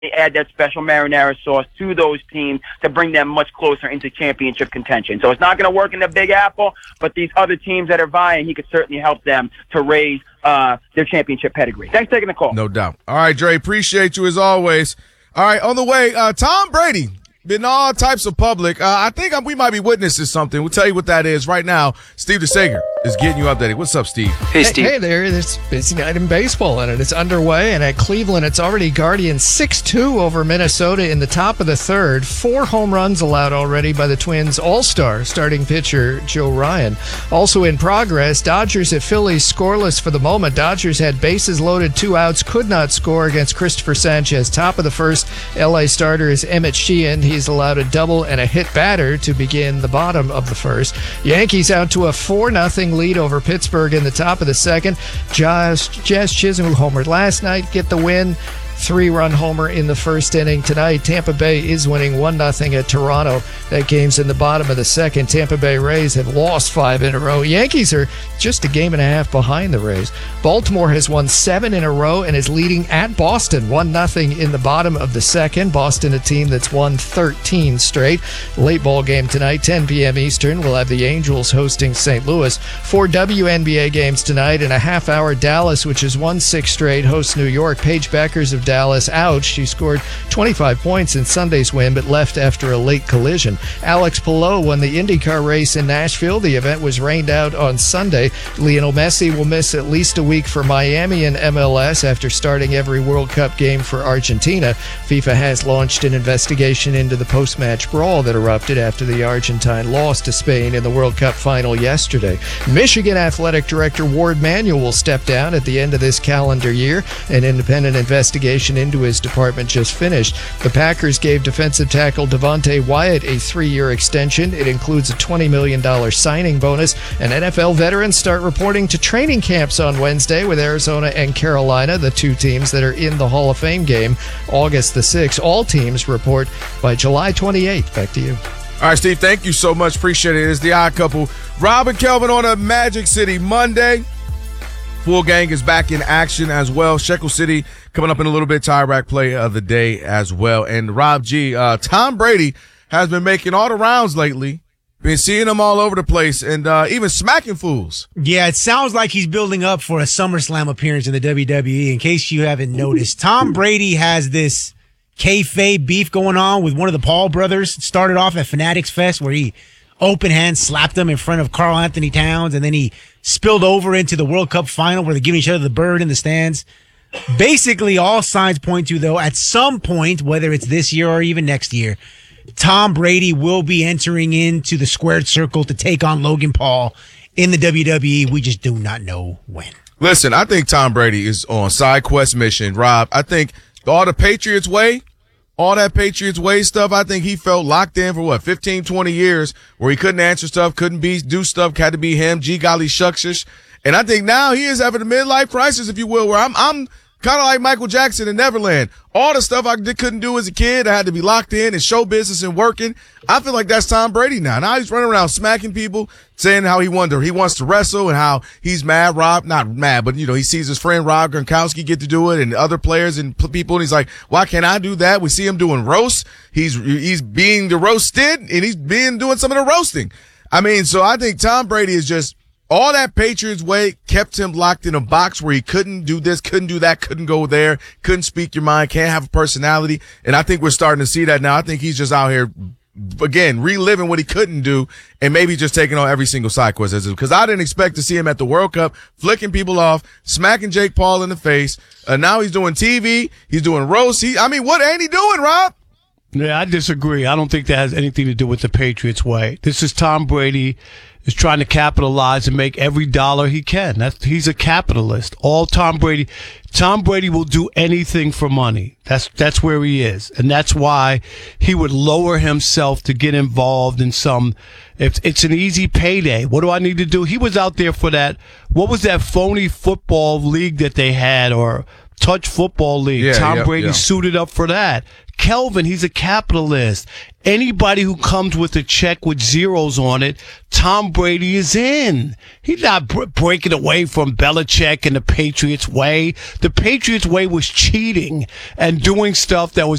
add that special marinara sauce to those teams to bring them much closer into championship contention. So it's not going to work in the Big Apple, but these other teams that are vying, he could certainly help them to raise their championship pedigree. Thanks for taking the call. No doubt. All right, Dre, appreciate you as always. All right, on the way, Tom Brady. Been all types of public. I think we might be witnessing something. We'll tell you what that is right now. Steve DeSager is getting you updated. What's up, Steve? Hey, Steve. Hey there. It's busy night in baseball, and it's underway. And at Cleveland, it's already Guardians 6-2 over Minnesota in the top of the third. 4 home runs allowed already by the Twins' all-star starting pitcher Joe Ryan. Also in progress, Dodgers at Phillies scoreless for the moment. Dodgers had bases loaded, 2 outs, could not score against Christopher Sanchez. Top of the first, L.A. starter is Emmett Sheehan. He's allowed a double and a hit batter to begin the bottom of the first. Yankees out to a 4-0 lead over Pittsburgh in the top of the second. Jazz Chisholm, who homered last night, get the win. 3-run homer in the first inning tonight. Tampa Bay is winning 1-0 at Toronto. That game's in the bottom of the second. Tampa Bay Rays have lost 5 in a row. Yankees are just a game and a half behind the Rays. Baltimore has won 7 in a row and is leading at Boston 1-0 in the bottom of the second. Boston, a team that's won 13 straight. Late ball game tonight, 10 p.m. Eastern. We'll have the Angels hosting St. Louis. 4 WNBA games tonight. In a half hour, Dallas, which has won 6 straight, hosts New York. Paige Beckers of Dallas out. She scored 25 points in Sunday's win, but left after a late collision. Alex Palou won the IndyCar race in Nashville. The event was rained out on Sunday. Lionel Messi will miss at least a week for Miami and MLS after starting every World Cup game for Argentina. FIFA has launched an investigation into the post-match brawl that erupted after the Argentine lost to Spain in the World Cup final yesterday. Michigan Athletic Director Ward Manuel will step down at the end of this calendar year. An independent investigation into his department just finished. The Packers gave defensive tackle Devontae Wyatt a 3-year extension. It includes a $20 million signing bonus. And NFL veterans start reporting to training camps on Wednesday with Arizona and Carolina, the 2 teams that are in the Hall of Fame game, August the 6th. All teams report by July 28th. Back to you. All right, Steve, thank you so much. Appreciate it. It's the Odd Couple. Rob and Kelvin on a Magic City Monday. Full gang is back in action as well. Shekel City coming up in a little bit. Tire Rack play of the day as well. And Rob G, Tom Brady has been making all the rounds lately. Been seeing him all over the place and even smacking fools. Yeah, it sounds like he's building up for a SummerSlam appearance in the WWE. In case you haven't noticed, Tom Brady has this kayfabe beef going on with one of the Paul brothers. It started off at Fanatics Fest where he open hand slapped him in front of Karl Anthony Towns, and then he spilled over into the World Cup final where they're giving each other the bird in the stands. Basically, all signs point to, though, at some point, whether it's this year or even next year, Tom Brady will be entering into the squared circle to take on Logan Paul in the WWE. We just do not know when. Listen, I think Tom Brady is on side quest mission, Rob. I think all the Patriots way, all that Patriots way stuff, I think he felt locked in for 15, 20 years where he couldn't answer stuff, couldn't do stuff, had to be him, gee golly shuckshish. And I think now he is having a midlife crisis, if you will, where I'm kind of like Michael Jackson in Neverland. All the stuff I couldn't do as a kid, I had to be locked in show business and working. I feel like that's Tom Brady now. Now he's running around smacking people, saying how he wants to wrestle and how he's mad. Rob, not mad, but he sees his friend Rob Gronkowski get to do it and other players and people, and he's like, why can't I do that? We see him doing roasts. He's being the roasted and he's doing some of the roasting. I mean, so I think Tom Brady is just, all that Patriots way kept him locked in a box where he couldn't do this, couldn't do that, couldn't go there, couldn't speak your mind, can't have a personality. And I think we're starting to see that now. I think he's just out here, again, reliving what he couldn't do and maybe just taking on every single side quest. Because I didn't expect to see him at the World Cup, flicking people off, smacking Jake Paul in the face. Now he's doing TV. He's doing roast. What ain't he doing, Rob? Yeah, I disagree. I don't think that has anything to do with the Patriots way. This is Tom Brady is trying to capitalize and make every dollar he can. He's a capitalist. Tom Brady will do anything for money. That's where he is. And that's why he would lower himself to get involved in it's an easy payday. What do I need to do? He was out there for that. What was that phony football league that they had, or touch football league. Yeah, Tom yep, Brady's yeah. suited up for that. Kelvin, he's a capitalist. Anybody who comes with a check with zeros on it, Tom Brady is in. He's not breaking away from Belichick and the Patriots way. The Patriots way was cheating and doing stuff that was